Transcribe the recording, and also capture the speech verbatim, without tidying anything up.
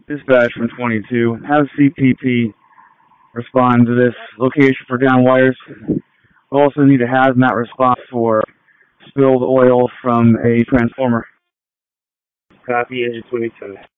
Dispatch from twenty-two. Have C P P respond to this location for down wires. We also need a hazmat response for spilled oil from a transformer. Copy, engine twenty-seven.